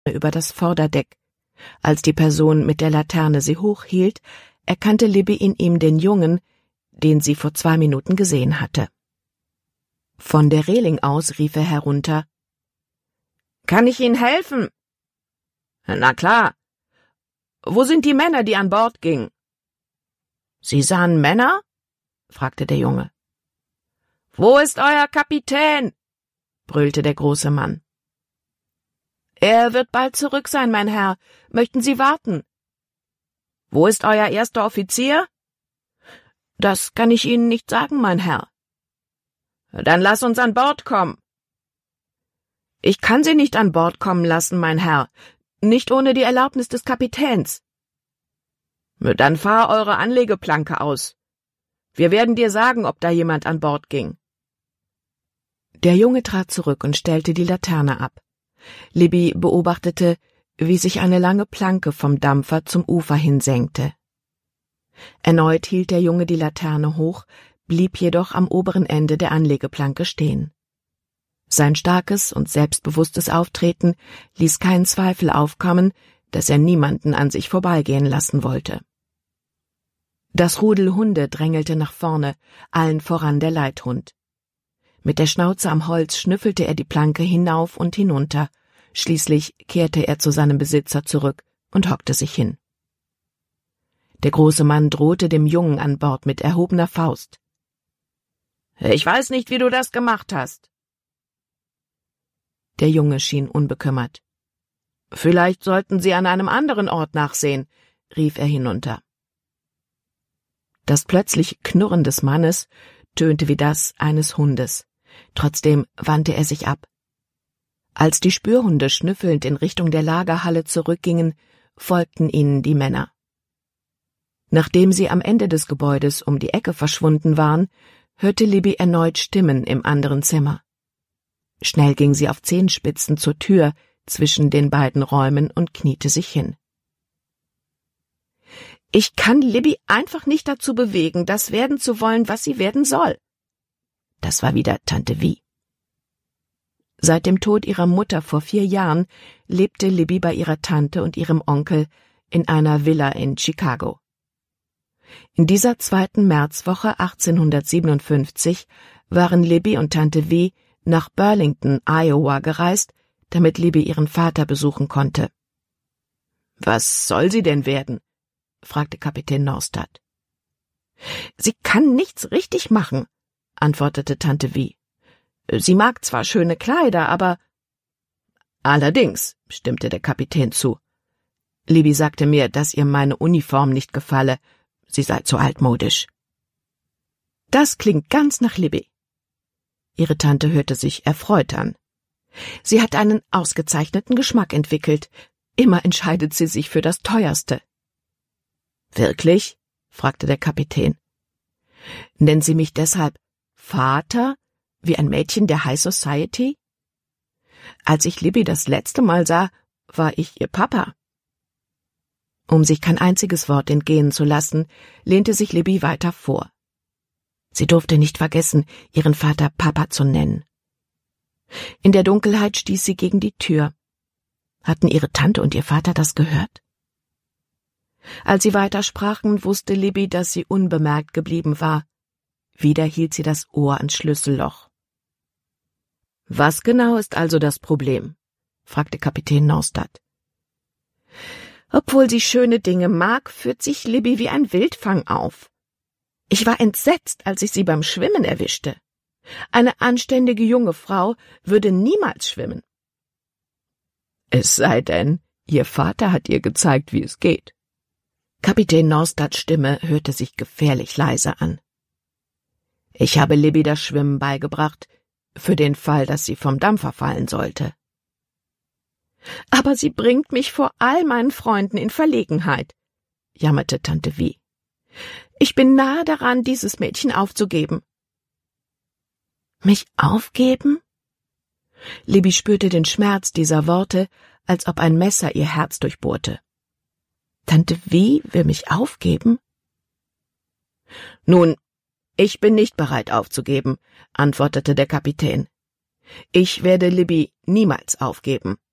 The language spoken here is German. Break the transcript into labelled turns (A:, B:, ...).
A: über das Vorderdeck. Als die Person mit der Laterne sie hochhielt, erkannte Libby in ihm den Jungen, den sie vor 2 Minuten gesehen hatte. Von der Reling aus rief er herunter: »Kann ich Ihnen helfen?« »Na klar. Wo sind die Männer, die an Bord gingen?« »Sie sahen Männer?« fragte der Junge. »Wo ist euer Kapitän?« brüllte der große Mann. »Er wird bald zurück sein, mein Herr. Möchten Sie warten?« »Wo ist euer erster Offizier?« »Das kann ich Ihnen nicht sagen, mein Herr.« »Dann lass uns an Bord kommen.« »Ich kann Sie nicht an Bord kommen lassen, mein Herr, nicht ohne die Erlaubnis des Kapitäns.« »Dann fahr eure Anlegeplanke aus. Wir werden dir sagen, ob da jemand an Bord ging.« Der Junge trat zurück und stellte die Laterne ab. Libby beobachtete, wie sich eine lange Planke vom Dampfer zum Ufer hin senkte. Erneut hielt der Junge die Laterne hoch, blieb jedoch am oberen Ende der Anlegeplanke stehen. Sein starkes und selbstbewusstes Auftreten ließ keinen Zweifel aufkommen, dass er niemanden an sich vorbeigehen lassen wollte. Das Rudel Hunde drängelte nach vorne, allen voran der Leithund. Mit der Schnauze am Holz schnüffelte er die Planke hinauf und hinunter, schließlich kehrte er zu seinem Besitzer zurück und hockte sich hin. Der große Mann drohte dem Jungen an Bord mit erhobener Faust. »Ich weiß nicht, wie du das gemacht hast.« Der Junge schien unbekümmert. »Vielleicht sollten Sie an einem anderen Ort nachsehen«, rief er hinunter. Das plötzliche Knurren des Mannes tönte wie das eines Hundes. Trotzdem wandte er sich ab. Als die Spürhunde schnüffelnd in Richtung der Lagerhalle zurückgingen, folgten ihnen die Männer. Nachdem sie am Ende des Gebäudes um die Ecke verschwunden waren, hörte Libby erneut Stimmen im anderen Zimmer. Schnell ging sie auf Zehenspitzen zur Tür zwischen den beiden Räumen und kniete sich hin. »Ich kann Libby einfach nicht dazu bewegen, das werden zu wollen, was sie werden soll.« Das war wieder Tante Vi. Seit dem Tod ihrer Mutter vor 4 Jahren lebte Libby bei ihrer Tante und ihrem Onkel in einer Villa in Chicago. In dieser 2. Märzwoche 1857 waren Libby und Tante Vi nach Burlington, Iowa gereist, damit Libby ihren Vater besuchen konnte. »Was soll sie denn werden?« fragte Kapitän Norstad. »Sie kann nichts richtig machen«, antwortete Tante Vi. »Sie mag zwar schöne Kleider, aber...« »Allerdings«, stimmte der Kapitän zu. »Libby sagte mir, dass ihr meine Uniform nicht gefalle. Sie sei zu altmodisch.« »Das klingt ganz nach Libby.« Ihre Tante hörte sich erfreut an. »Sie hat einen ausgezeichneten Geschmack entwickelt. Immer entscheidet sie sich für das Teuerste.« »Wirklich?« fragte der Kapitän. »Nennen Sie mich deshalb Vater, wie ein Mädchen der High Society? Als ich Libby das letzte Mal sah, war ich ihr Papa.« Um sich kein einziges Wort entgehen zu lassen, lehnte sich Libby weiter vor. Sie durfte nicht vergessen, ihren Vater Papa zu nennen. In der Dunkelheit stieß sie gegen die Tür. Hatten ihre Tante und ihr Vater das gehört? Als sie weitersprachen, wusste Libby, dass sie unbemerkt geblieben war. Wieder hielt sie das Ohr ans Schlüsselloch. »Was genau ist also das Problem?« fragte Kapitän Norstad. »Obwohl sie schöne Dinge mag, führt sich Libby wie ein Wildfang auf. Ich war entsetzt, als ich sie beim Schwimmen erwischte. Eine anständige junge Frau würde niemals schwimmen.« »Es sei denn, ihr Vater hat ihr gezeigt, wie es geht.« Kapitän Norstads Stimme hörte sich gefährlich leise an. »Ich habe Libby das Schwimmen beigebracht, für den Fall, dass sie vom Dampfer fallen sollte.« »Aber sie bringt mich vor all meinen Freunden in Verlegenheit«, jammerte Tante Vi. »Ich bin nahe daran, dieses Mädchen aufzugeben.« »Mich aufgeben?« Libby spürte den Schmerz dieser Worte, als ob ein Messer ihr Herz durchbohrte. »Tante Vi will mich aufgeben?« »Nun, ich bin nicht bereit aufzugeben«, antwortete der Kapitän. »Ich werde Libby niemals aufgeben.«